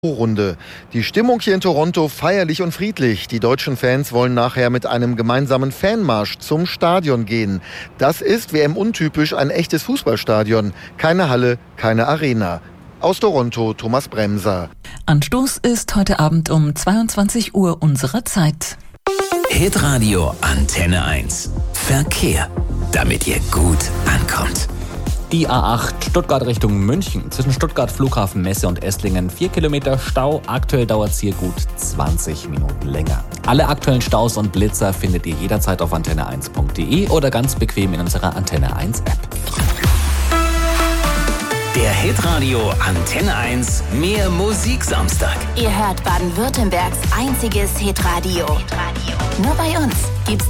Runde. Die Stimmung hier in Toronto feierlich und friedlich. Die deutschen Fans wollen nachher mit einem gemeinsamen Fanmarsch zum Stadion gehen. Das ist WM-untypisch ein echtes Fußballstadion. Keine Halle, keine Arena. Aus Toronto, Thomas Bremser. Anstoß ist heute Abend um 22 Uhr unserer Zeit. Hitradio Antenne 1. Verkehr, damit ihr gut ankommt. Die A8 Stuttgart Richtung München. Zwischen Stuttgart Flughafen Messe und Esslingen 4 Kilometer Stau. Aktuell dauert es hier gut 20 Minuten länger. Alle aktuellen Staus und Blitzer findet ihr jederzeit auf antenne1.de oder ganz bequem in unserer Antenne 1 App. Der Hitradio Antenne 1 Mehr Musik Samstag. Ihr hört Baden-Württembergs einziges Hitradio. Nur bei uns.